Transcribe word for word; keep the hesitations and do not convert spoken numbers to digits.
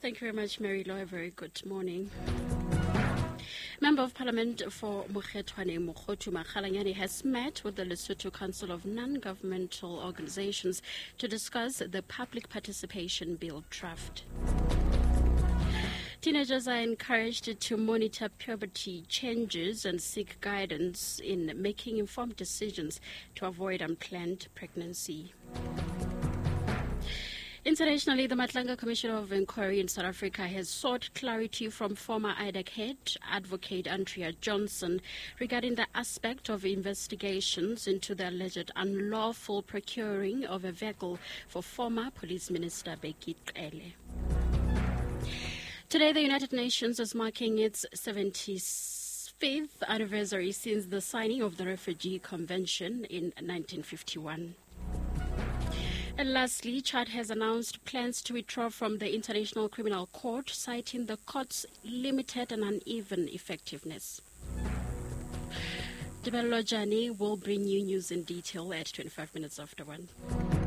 Thank you very much, Mary Law. Very good morning. Member of Parliament for Mokgethwane Mokgothi Makgalanyane has met with the Lesotho Council of Non-Governmental Organizations to discuss the public participation bill draft. Teenagers are encouraged to monitor puberty changes and seek guidance in making informed decisions to avoid unplanned pregnancy. Internationally, the Matlanga Commission of Inquiry in South Africa has sought clarity from former I D A C head advocate Andrea Johnson regarding the aspect of investigations into the alleged unlawful procuring of a vehicle for former Police Minister Bheki Cele. Today, the United Nations is marking its seventy-fifth anniversary since the signing of the Refugee Convention in nineteen fifty-one. And lastly, Chad has announced plans to withdraw from the International Criminal Court, citing the court's limited and uneven effectiveness. Debelo Jani will bring you news in detail at twenty-five minutes after one.